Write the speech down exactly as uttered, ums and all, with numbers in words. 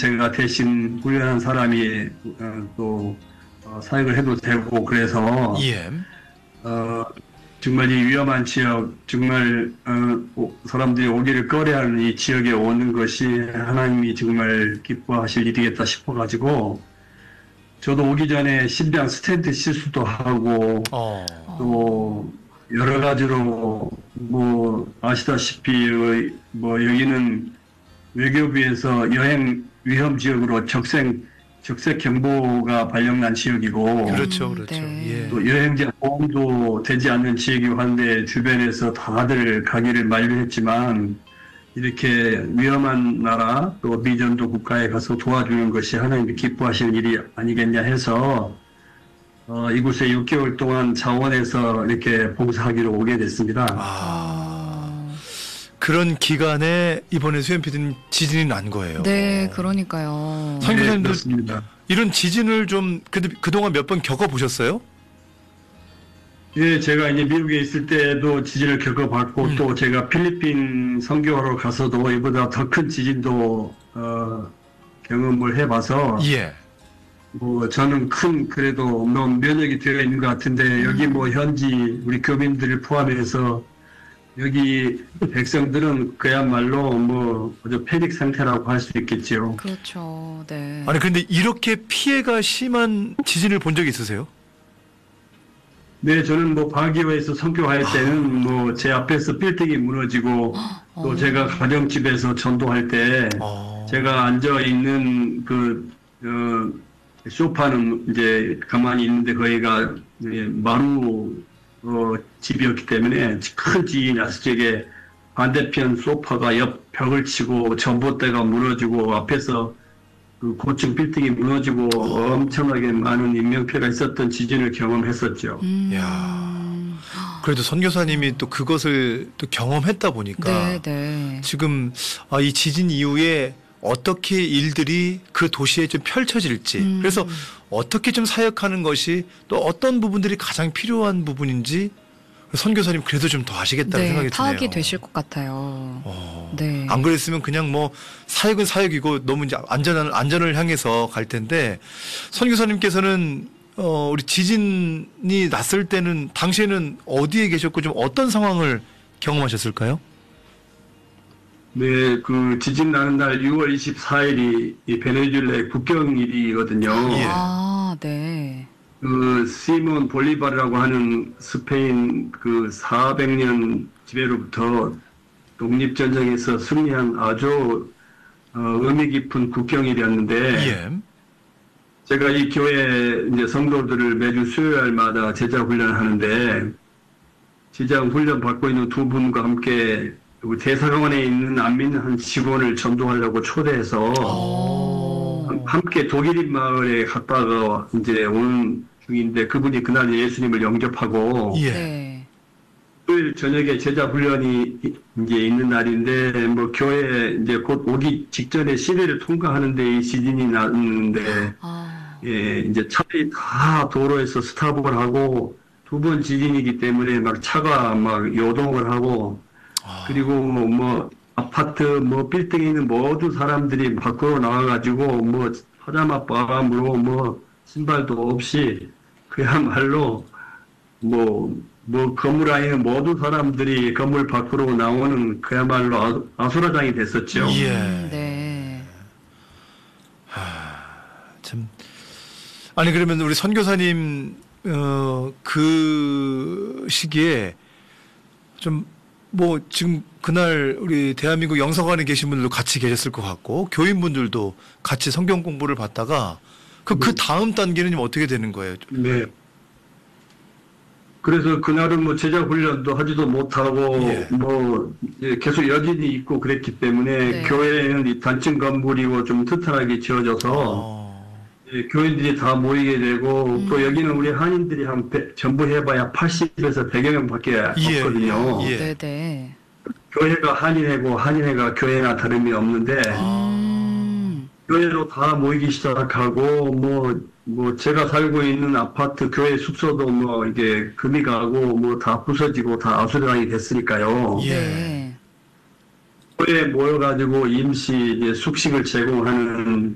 제가 대신 훈련한 사람이 어, 또 어, 사역을 해도 되고 그래서 예. 어, 정말 이 위험한 지역, 정말 어, 오- 사람들이 오기를 꺼려하는 이 지역에 오는 것이 하나님이 정말 기뻐하실 일이겠다 싶어가지고 저도 오기 전에 신병 스탠드 실수도 하고 어. 또 여러 가지로 뭐 아시다시피 어, 뭐 여기는 외교부에서 여행 위험 지역으로 적색 적색 경보가 발령난 지역이고 그렇죠, 음, 그렇죠. 네. 예. 또 여행자 보험도 되지 않는 지역이고 한데 주변에서 다들 가기를 만류했지만 이렇게 위험한 나라 또 미전도 국가에 가서 도와주는 것이 하나님이 기뻐하시는 일이 아니겠냐 해서 어, 이곳에 육 개월 동안 자원해서 이렇게 봉사하기로 오게 됐습니다. 아. 그런 기간에 이번에 수현 피디님 지진이 난 거예요. 네, 그러니까요. 선- 네, 선교사님도- 그렇습니다. 이런 지진을 좀 그래도 그동안 몇 번 겪어 보셨어요? 예, 제가 이제 미국에 있을 때도 지진을 겪어봤고, 음. 또 제가 필리핀 선교하러 가서도 이보다 더 큰 지진도, 어, 경험을 해봐서, 예. 뭐, 저는 큰, 그래도 뭐 면역이 되어 있는 것 같은데, 여기 뭐 현지 우리 교민들을 포함해서, 여기 백성들은 그야말로 뭐, 아주 패닉 상태라고 할 수 있겠지요. 그렇죠. 네. 아니 근데 이렇게 피해가 심한 지진을 본 적이 있으세요? 네, 저는 뭐 바기오에서 선교할 때는 뭐 제 앞에서 빌딩이 무너지고 또 어. 제가 가정집에서 전도할 때 어. 제가 앉아 있는 그 어, 소파는 이제 가만히 있는데 거기가 이제 마루 어, 집이었기 때문에 큰 지진이 났을 적에 반대편 소파가 옆 벽을 치고 전봇대가 무너지고 앞에서 그 고층 빌딩이 무너지고 엄청나게 많은 인명피해가 있었던 지진을 경험했었죠. 음. 야. 그래도 선교사님이 또 그것을 또 경험했다 보니까 네, 네. 지금 아, 이 지진 이후에 어떻게 일들이 그 도시에 좀 펼쳐질지 음. 그래서 어떻게 좀 사역하는 것이 또 어떤 부분들이 가장 필요한 부분인지 선교사님 그래도 좀 더 아시겠다는 네, 생각이 파악이 드네요. 되실 것 같아요. 어, 네. 안 그랬으면 그냥 뭐 사역은 사역이고 너무 이제 안전한 안전을 향해서 갈 텐데 선교사님께서는 어 우리 지진이 났을 때는 당시에는 어디에 계셨고 좀 어떤 상황을 경험하셨을까요? 네, 그 지진 나는 날 유월 이십사일이 이 베네수엘라의 국경일이거든요. 예. 아, 네. 그 시몬 볼리바르라고 하는 스페인 그 사백 년 지배로부터 독립전쟁에서 승리한 아주 어, 의미 깊은 국경일이었는데 예. 제가 이 교회 이제 성도들을 매주 수요일마다 제자 훈련을 하는데 제자 훈련 받고 있는 두 분과 함께 그 대사관에 있는 안 믿는 한 직원을 전도하려고 초대해서 오. 함께 독일인 마을에 갔다가 이제 오는 중인데 그분이 그날 예수님을 영접하고 예. 네. 토요일 저녁에 제자 훈련이 이제 있는 날인데 뭐 교회 이제 곧 오기 직전에 시내를 통과하는데 이 지진이 났는데 아. 예 이제 차들이 다 도로에서 스탑을 하고 두 번 지진이기 때문에 막 차가 막 요동을 하고 아. 그리고 뭐 아파트 뭐 빌딩에 있는 모든 사람들이 밖으로 나와가지고 뭐 파자마 바람으로 뭐 신발도 없이 그야말로 뭐 뭐 건물 안에 있는 모든 사람들이 건물 밖으로 나오는 그야말로 아- 아수라장이 됐었죠. 예. 음, 네. 참 아니 그러면 우리 선교사님 어, 그 시기에 좀 뭐 지금 그날 우리 대한민국 영사관에 계신 분들도 같이 계셨을 것 같고 교인분들도 같이 성경 공부를 받다가 그, 그 다음 단계는 좀 어떻게 되는 거예요? 네. 그래서 그날은 뭐 제자 훈련도 하지도 못하고 예. 뭐 이제 계속 여진이 있고 그랬기 때문에 네. 교회는 이 단층 건물이고 좀 튼튼하게 지어져서 어. 예, 교인들이 다 모이게 되고 음. 또 여기는 우리 한인들이 한 백, 전부 해봐야 팔십에서 백여 명밖에 예, 없거든요. 예. 네, 네. 교회가 한인회고 한인회가 교회나 다름이 없는데 아. 음. 교회로 다 모이기 시작하고 뭐 뭐 제가 살고 있는 아파트 교회 숙소도 뭐 이게 금이 가고 뭐 다 부서지고 다 아수라장이 됐으니까요. 예. 네. 교회에 모여가지고 임시 이제 숙식을 제공하는